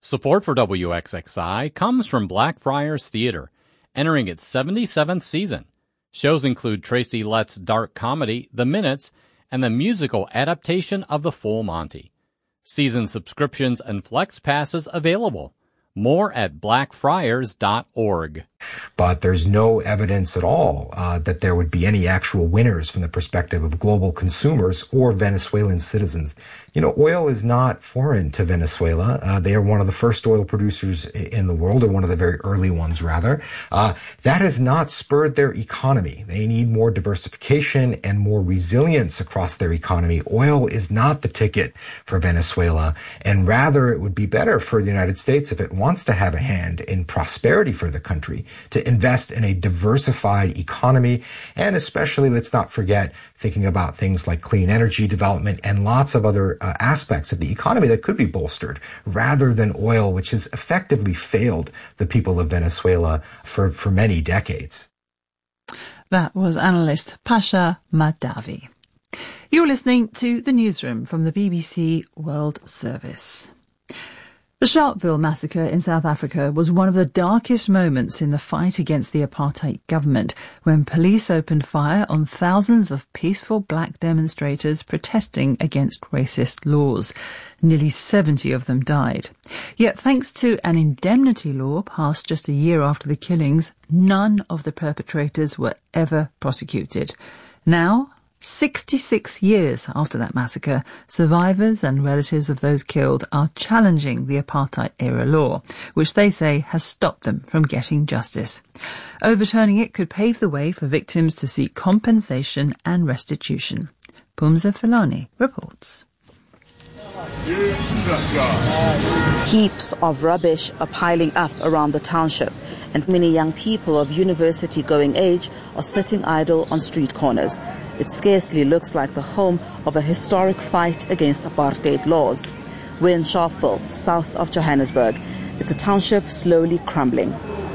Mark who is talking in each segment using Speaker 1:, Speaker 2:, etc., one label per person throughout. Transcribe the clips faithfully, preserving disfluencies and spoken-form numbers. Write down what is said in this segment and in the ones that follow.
Speaker 1: Support for W X X I comes from Blackfriars Theater, entering its seventy-seventh season. Shows include Tracy Letts' dark comedy, The Minutes, and the musical adaptation of The Full Monty. Season subscriptions and flex passes available. More at blackfriars dot org.
Speaker 2: But there's no evidence at all uh, that there would be any actual winners from the perspective of global consumers or Venezuelan citizens. You know, oil is not foreign to Venezuela. Uh, they are one of the first oil producers in the world, or one of the very early ones, rather. Uh, that has not spurred their economy. They need more diversification and more resilience across their economy. Oil is not the ticket for Venezuela, and rather it would be better for the United States, if it wants to have a hand in prosperity for the country, to invest in a diversified economy, and especially, let's not forget, thinking about things like clean energy development and lots of other uh, aspects of the economy that could be bolstered, rather than oil, which has effectively failed the people of Venezuela for, for many decades.
Speaker 3: That was analyst Pasha Mahdavi. You're listening to The Newsroom from the B B C World Service. The Sharpeville massacre in South Africa was one of the darkest moments in the fight against the apartheid government, when police opened fire on thousands of peaceful black demonstrators protesting against racist laws. Nearly seventy of them died. Yet thanks to an indemnity law passed just a year after the killings, none of the perpetrators were ever prosecuted. Now, sixty-six years after that massacre, survivors and relatives of those killed are challenging the apartheid-era law, which they say has stopped them from getting justice. Overturning it could pave the way for victims to seek compensation and restitution. Pumza Filani reports.
Speaker 4: Heaps of rubbish are piling up around the township, and many young people of university-going age are sitting idle on street corners. It scarcely looks like the home of a historic fight against apartheid laws. We're in Sharpeville, south of Johannesburg. It's a township slowly crumbling.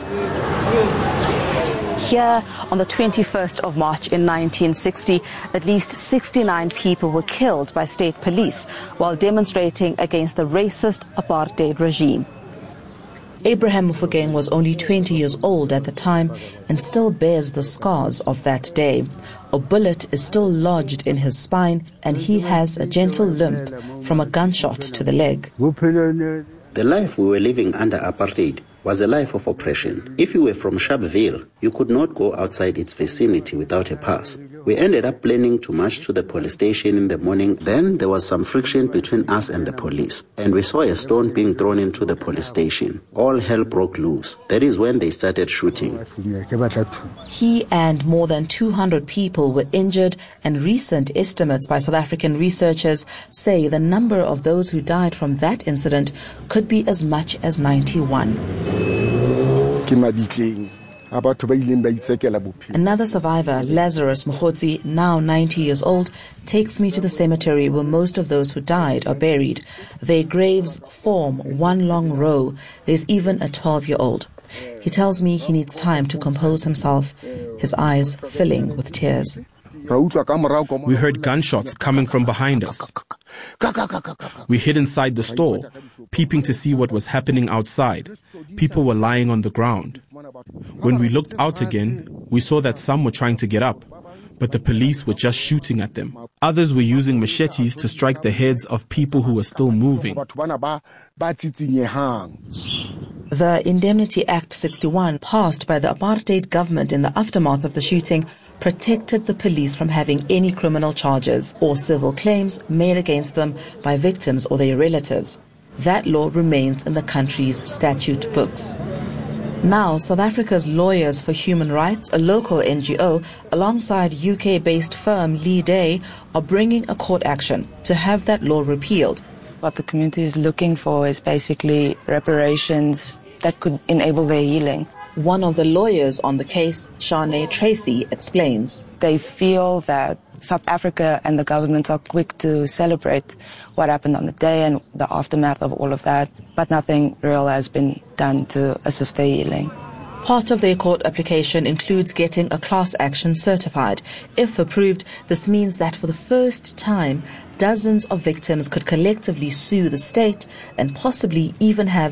Speaker 4: Here, on the twenty-first of March in nineteen sixty, at least sixty-nine people were killed by state police while demonstrating against the racist apartheid regime. Abraham Mofokeng was only twenty years old at the time and still bears the scars of that day. A bullet is still lodged in his spine, and he has a gentle limp from a gunshot to the leg.
Speaker 5: The life we were living under apartheid was a life of oppression. If you were from Sharpeville, you could not go outside its vicinity without a pass. We ended up planning to march to the police station in the morning. Then there was some friction between us and the police, and we saw a stone being thrown into the police station. All hell broke loose. That is when they started shooting.
Speaker 4: He and more than two hundred people were injured, and recent estimates by South African researchers say the number of those who died from that incident could be as much as ninety-one. Another survivor, Lazarus Mkhotsi, now ninety years old, takes me to the cemetery where most of those who died are buried. Their graves form one long row. There's even a twelve-year-old. He tells me he needs time to compose himself, his eyes filling with tears.
Speaker 6: We heard gunshots coming from behind us. We hid inside the store, peeping to see what was happening outside. People were lying on the ground. When we looked out again, we saw that some were trying to get up, but the police were just shooting at them. Others were using machetes to strike the heads of people who were still moving.
Speaker 4: The Indemnity Act sixty-one, passed by the apartheid government in the aftermath of the shooting, protected the police from having any criminal charges or civil claims made against them by victims or their relatives. That law remains in the country's statute books. Now, South Africa's Lawyers for Human Rights, a local N G O, alongside U K-based firm Lee Day, are bringing a court action to have that law repealed.
Speaker 7: What the community is looking for is basically reparations that could enable their healing.
Speaker 4: One of the lawyers on the case, Shanae Tracy, explains.
Speaker 7: They feel that South Africa and the government are quick to celebrate what happened on the day and the aftermath of all of that, but nothing real has been done to assist their healing.
Speaker 4: Part of their court application includes getting a class action certified. If approved, this means that for the first time, dozens of victims could collectively sue the state and possibly even have